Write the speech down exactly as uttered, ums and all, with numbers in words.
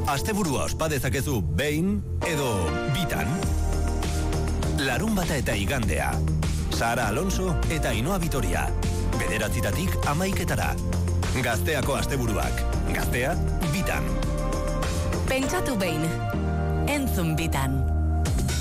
Asteburua ospa dezakezu behin edo bitan. Larun bata eta igandea. Sara Alonso eta Ainhoa Vitoria. Bederatzitatik amaiketara. Gazteako asteburuak. Gaztea, bitan. Pentsatu behin. Entzun bitan.